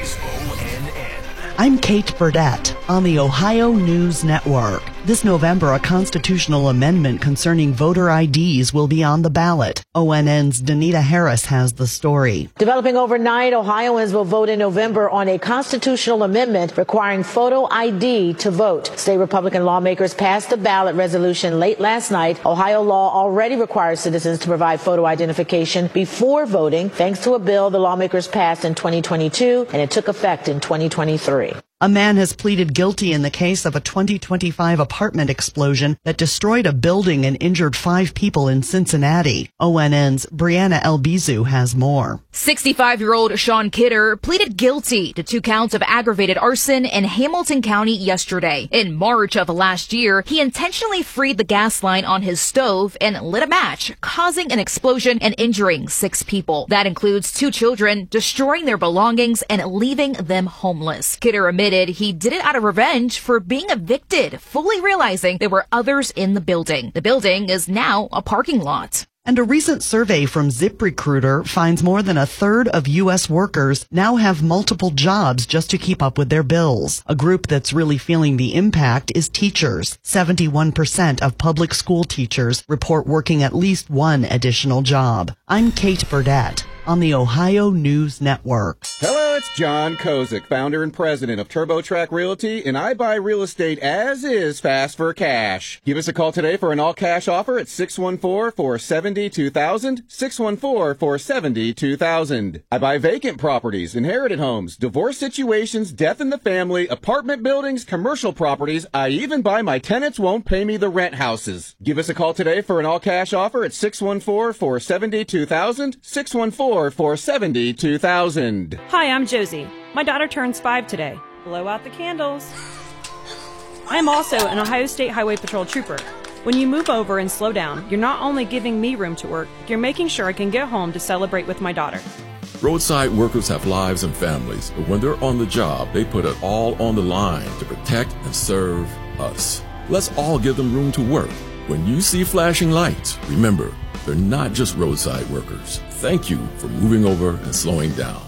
KSONN. I'm Kate Burdett on the Ohio News Network. This November, a constitutional amendment concerning voter IDs will be on the ballot. ONN's Danita Harris has the story. Developing overnight, Ohioans will vote in November on a constitutional amendment requiring photo ID to vote. State Republican lawmakers passed a ballot resolution late last night. Ohio law already requires citizens to provide photo identification before voting, thanks to a bill the lawmakers passed in 2022, and it took effect in 2023. A man has pleaded guilty in the case of a 2025 apartment explosion that destroyed a building and injured 5 people in Cincinnati. ONN's Brianna Elbizu has more. 65-year-old Sean Kidder pleaded guilty to 2 counts of aggravated arson in Hamilton County yesterday. In March of last year, he intentionally freed the gas line on his stove and lit a match, causing an explosion and injuring 6 people. That includes 2 children, destroying their belongings and leaving them homeless. Kidder admitted he did it out of revenge for being evicted, fully realizing there were others in the building. The building is now a parking lot. And a recent survey from ZipRecruiter finds more than a third of U.S. workers now have multiple jobs just to keep up with their bills. A group that's really feeling the impact is teachers. 71% of public school teachers report working at least one additional job. I'm Kate Burdett on the Ohio News Network. Hello, it's John Kozik, founder and president of TurboTrack Realty, and I buy real estate as is fast for cash. Give us a call today for an all-cash offer at 614-470-2000, 614-470-2000. I buy vacant properties, inherited homes, divorce situations, death in the family, apartment buildings, commercial properties. I even buy my tenants won't pay me the rent houses. Give us a call today for an all-cash offer at 614-470-2000, 614-470-2000. Hi, I'm Josie. My daughter turns 5 today. Blow out the candles. I'm also an Ohio State Highway Patrol trooper. When you move over and slow down, you're not only giving me room to work, you're making sure I can get home to celebrate with my daughter. Roadside workers have lives and families, but when they're on the job, they put it all on the line to protect and serve us. Let's all give them room to work. When you see flashing lights, remember, they're not just roadside workers. Thank you for moving over and slowing down.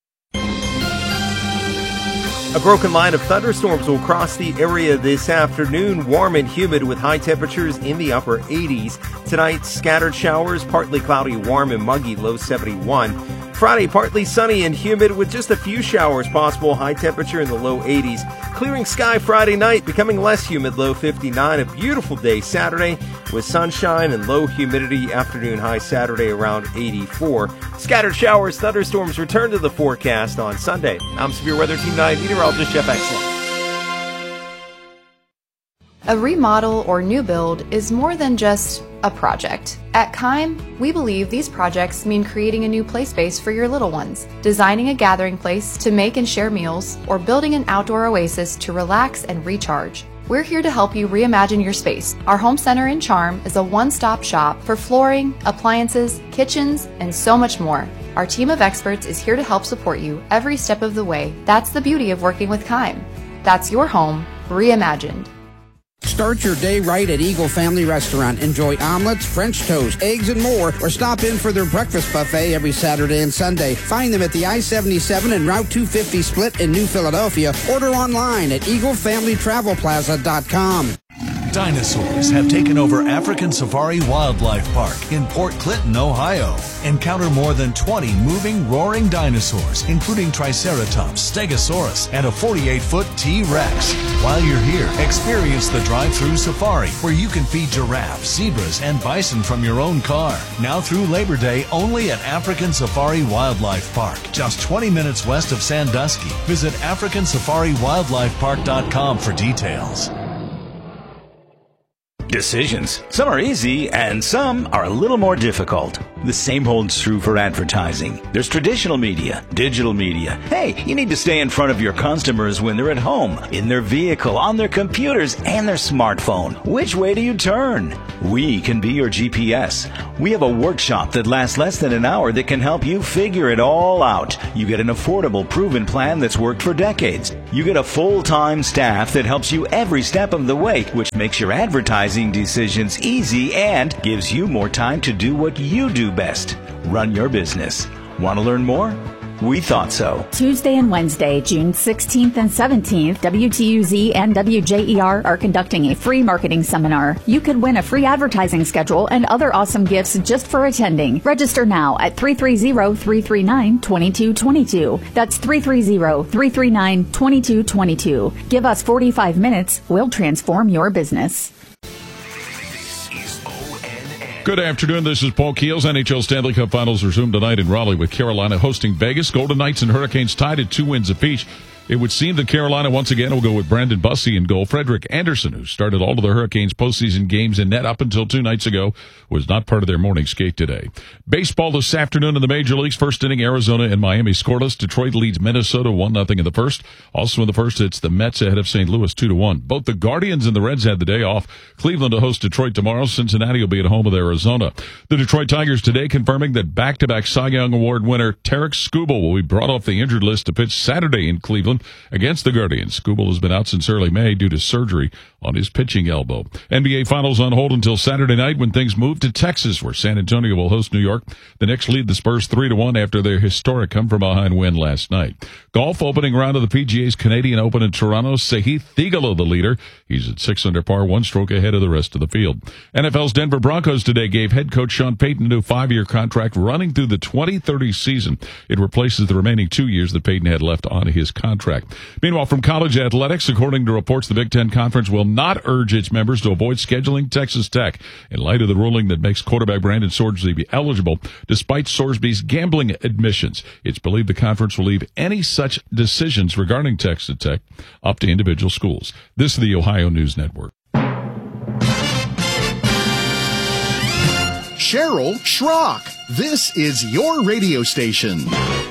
A broken line of thunderstorms will cross the area this afternoon, warm and humid with high temperatures in the upper 80s. Tonight, scattered showers, partly cloudy, warm and muggy, low 71. Friday, partly sunny and humid with just a few showers possible, high temperature in the low 80s. Clearing sky Friday night, becoming less humid, low 59. A beautiful day Saturday with sunshine and low humidity, afternoon high Saturday around 84. Scattered showers, thunderstorms return to the forecast on Sunday. I'm Severe Weather Team 9 meteorologist Jeff Exler. A remodel or new build is more than just a project. At Keim, we believe these projects mean creating a new play space for your little ones, designing a gathering place to make and share meals, or building an outdoor oasis to relax and recharge. We're here to help you reimagine your space. Our home center in Charm is a one-stop shop for flooring, appliances, kitchens, and so much more. Our team of experts is here to help support you every step of the way. That's the beauty of working with Keim. That's your home reimagined. Start your day right at Eagle Family Restaurant. Enjoy omelets, French toast, eggs, and more, or stop in for their breakfast buffet every Saturday and Sunday. Find them at the I-77 and Route 250 split in New Philadelphia. Order online at EagleFamilyTravelPlaza.com. Dinosaurs have taken over African Safari Wildlife Park in Port Clinton, Ohio. Encounter more than 20 moving, roaring dinosaurs, including Triceratops, Stegosaurus, and a 48-foot T-Rex. While you're here, experience the drive-through safari, where you can feed giraffes, zebras, and bison from your own car. Now through Labor Day, only at African Safari Wildlife Park, just 20 minutes west of Sandusky. Visit AfricanSafariWildlifePark.com for details. Decisions. Some are easy and some are a little more difficult. The same holds true for advertising. There's traditional media, digital media. Hey, you need to stay in front of your customers when they're at home, in their vehicle, on their computers, and their smartphone. Which way do you turn? We can be your GPS. We have a workshop that lasts less than an hour that can help you figure it all out. You get an affordable, proven plan that's worked for decades. You get a full-time staff that helps you every step of the way, which makes your advertising decisions easy and gives you more time to do what you do best. Run your business. Want to learn more? We thought so. Tuesday and Wednesday, June 16th and 17th, WTUZ and WJER are conducting a free marketing seminar. You could win a free advertising schedule and other awesome gifts just for attending. Register now at 330-339-2222. That's 330-339-2222. Give us 45 minutes. We'll transform your business. Good afternoon. This is Paul Keels. NHL Stanley Cup Finals resume tonight in Raleigh with Carolina hosting Vegas. Golden Knights and Hurricanes tied at 2 wins apiece. It would seem that Carolina once again will go with Brandon Bussey in goal. Frederik Andersen, who started all of the Hurricanes' postseason games in net up until 2 nights ago, was not part of their morning skate today. Baseball this afternoon in the Major Leagues. First inning, Arizona and Miami scoreless. Detroit leads Minnesota 1-0 in the first. Also in the first, it's the Mets ahead of St. Louis 2-1. Both the Guardians and the Reds had the day off. Cleveland to host Detroit tomorrow. Cincinnati will be at home with Arizona. The Detroit Tigers today confirming that back-to-back Cy Young Award winner Tarik Skubal will be brought off the injured list to pitch Saturday in Cleveland against the Guardians. Skubal has been out since early May due to surgery on his pitching elbow. NBA Finals on hold until Saturday night when things move to Texas, where San Antonio will host New York. The Knicks lead the Spurs 3-1 after their historic come-from-behind win last night. Golf opening round of the PGA's Canadian Open in Toronto. Sahith Theegala, the leader. He's at 6 under par, 1 stroke ahead of the rest of the field. NFL's Denver Broncos today gave head coach Sean Payton a new 5-year contract running through the 2030 season. It replaces the remaining 2 years that Payton had left on his contract. Meanwhile, from college athletics, according to reports, the Big Ten Conference will not urge its members to avoid scheduling Texas Tech in light of the ruling that makes quarterback Brandon Sorsby be eligible despite Sorsby's gambling admissions. It's believed the conference will leave any such decisions regarding Texas Tech up to individual schools. This is the Ohio News Network. Cheryl Schrock. This is your radio station.